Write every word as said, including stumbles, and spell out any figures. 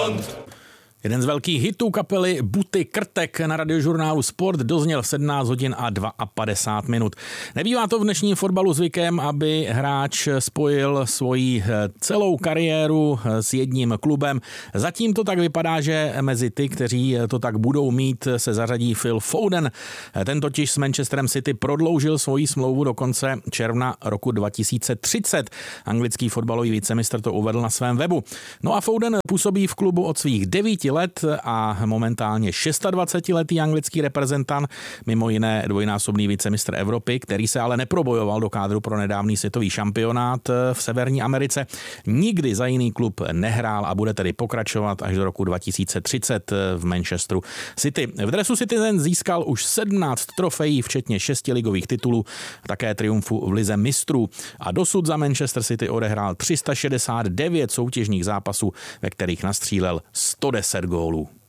front. Jeden z velkých hitů kapely Buty Krtek na radiožurnálu Sport dozněl v sedmnáct hodin a padesát dva minut. Nebývá to v dnešním fotbalu zvykem, aby hráč spojil svoji celou kariéru s jedním klubem. Zatím to tak vypadá, že mezi ty, kteří to tak budou mít, se zařadí Phil Foden. Ten totiž s Manchesterem City prodloužil svoji smlouvu do konce června roku dva tisíce třicet. Anglický fotbalový vicemistr to uvedl na svém webu. No a Foden působí v klubu od svých devíti let a momentálně dvacetišestiletý anglický reprezentant, mimo jiné dvojnásobný vicemistr Evropy, který se ale neprobojoval do kádru pro nedávný světový šampionát v Severní Americe. Nikdy za jiný klub nehrál a bude tedy pokračovat až do roku dva tisíce třicet v Manchesteru City. V dresu Citizen získal už sedmnáct trofejí, včetně šesti ligových titulů, také triumfu v lize mistrů a dosud za Manchester City odehrál tři sta šedesát devět soutěžních zápasů, ve kterých nastřílel sto deset gólů.